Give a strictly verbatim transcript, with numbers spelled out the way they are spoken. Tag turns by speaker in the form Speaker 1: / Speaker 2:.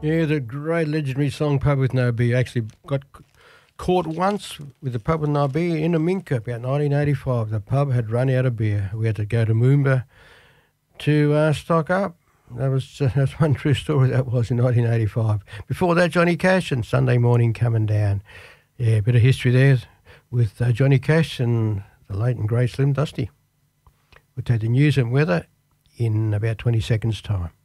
Speaker 1: Yeah, the great legendary song Pub with No Beer actually got c- caught once with the Pub with No Beer in Aminka about nineteen eighty-five. The pub had run out of beer. We had to go to Moomba to uh, stock up. That was uh, that's one true story. That was in nineteen eighty-five. Before that, Johnny Cash and Sunday Morning Coming Down. Yeah, a bit of history there with uh, Johnny Cash and the late and great Slim Dusty. We'll take the news and weather in about twenty seconds' time.